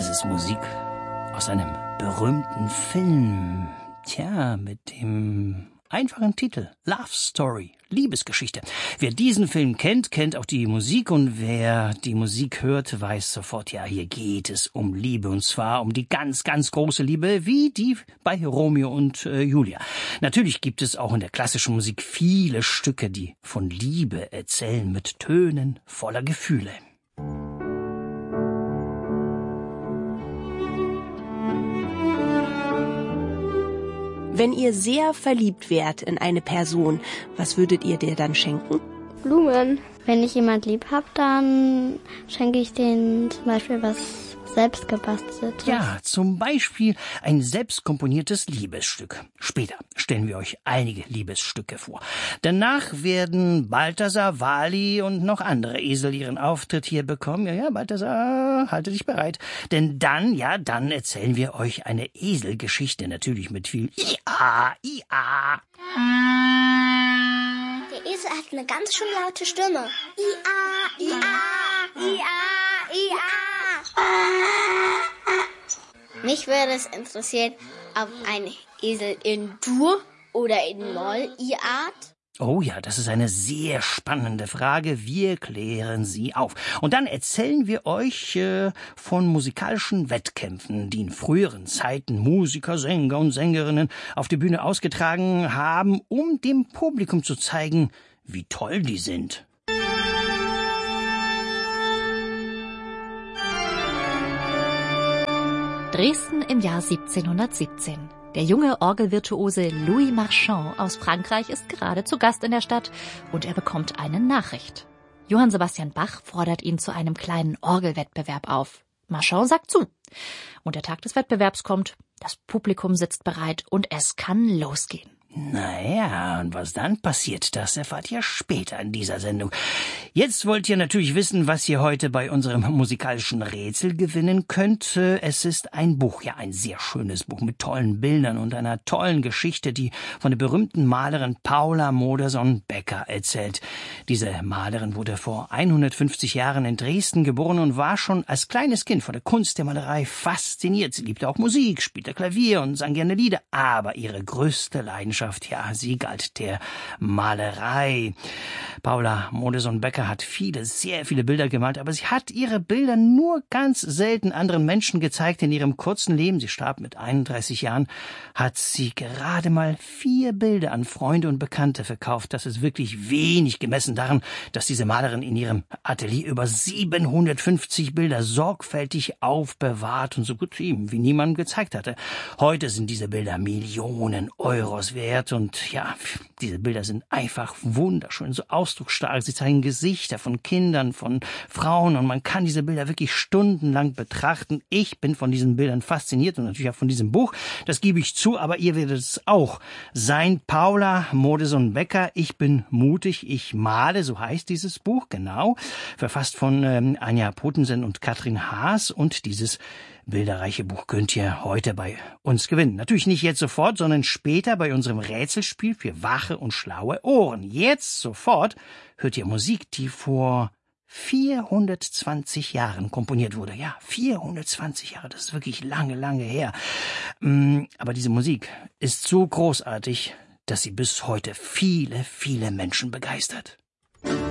ist Musik aus einem berühmten Film. Tja, mit dem einfachen Titel Love Story, Liebesgeschichte. Wer diesen Film kennt, kennt auch die Musik, und wer die Musik hört, weiß sofort, ja, hier geht es um Liebe, und zwar um die ganz, ganz große Liebe, wie die bei Romeo und Julia. Natürlich gibt es auch in der klassischen Musik viele Stücke, die von Liebe erzählen, mit Tönen voller Gefühle. Wenn ihr sehr verliebt wärt in eine Person, was würdet ihr dir dann schenken? Blumen. Wenn ich jemand lieb habe, dann schenke ich denen zum Beispiel was selbstgebasteltes. Ja, zum Beispiel ein selbstkomponiertes Liebesstück. Später stellen wir euch einige Liebesstücke vor. Danach werden Balthasar, Wali und noch andere Esel ihren Auftritt hier bekommen. Ja, Balthasar, halte dich bereit. Denn dann erzählen wir euch eine Eselgeschichte, natürlich mit viel Ia, Ia. Der Esel hat eine ganz schön laute Stimme. Ia, Ia, Ia, Ia. Mich würde es interessieren, ob ein Esel in Dur oder in Moll Iart. Oh ja, das ist eine sehr spannende Frage. Wir klären sie auf. Und dann erzählen wir euch von musikalischen Wettkämpfen, die in früheren Zeiten Musiker, Sänger und Sängerinnen auf die Bühne ausgetragen haben, um dem Publikum zu zeigen, wie toll die sind. Dresden im Jahr 1717. Der junge Orgelvirtuose Louis Marchand aus Frankreich ist gerade zu Gast in der Stadt und er bekommt eine Nachricht. Johann Sebastian Bach fordert ihn zu einem kleinen Orgelwettbewerb auf. Marchand sagt zu. Und der Tag des Wettbewerbs kommt, das Publikum sitzt bereit und es kann losgehen. Naja, und was dann passiert, das erfahrt ihr später in dieser Sendung. Jetzt wollt ihr natürlich wissen, was ihr heute bei unserem musikalischen Rätsel gewinnen könnt. Es ist ein Buch, ja, ein sehr schönes Buch mit tollen Bildern und einer tollen Geschichte, die von der berühmten Malerin Paula Modersohn-Becker erzählt. Diese Malerin wurde vor 150 Jahren in Dresden geboren und war schon als kleines Kind von der Kunst der Malerei fasziniert. Sie liebte auch Musik, spielte Klavier und sang gerne Lieder, aber ihre größte Leidenschaft, ja, sie galt der Malerei. Paula Modersohn-Becker hat sehr viele Bilder gemalt, aber sie hat ihre Bilder nur ganz selten anderen Menschen gezeigt. In ihrem kurzen Leben, sie starb mit 31 Jahren, hat sie gerade mal 4 Bilder an Freunde und Bekannte verkauft. Das ist wirklich wenig gemessen daran, dass diese Malerin in ihrem Atelier über 750 Bilder sorgfältig aufbewahrt und so gut wie niemandem gezeigt hatte. Heute sind diese Bilder Millionen Euros wert. Und ja, diese Bilder sind einfach wunderschön, so ausdrucksstark. Sie zeigen Gesichter von Kindern, von Frauen, und man kann diese Bilder wirklich stundenlang betrachten. Ich bin von diesen Bildern fasziniert und natürlich auch von diesem Buch. Das gebe ich zu, aber ihr werdet es auch sein. Paula Modersohn-Becker, Ich bin mutig, ich male, so heißt dieses Buch, genau. Verfasst von Anja Potensen und Katrin Haas, und dieses bilderreiche Buch könnt ihr heute bei uns gewinnen. Natürlich nicht jetzt sofort, sondern später bei unserem Rätselspiel für wache und schlaue Ohren. Jetzt sofort hört ihr Musik, die vor 420 Jahren komponiert wurde. Ja, 420 Jahre, das ist wirklich lange, lange her. Aber diese Musik ist so großartig, dass sie bis heute viele, viele Menschen begeistert.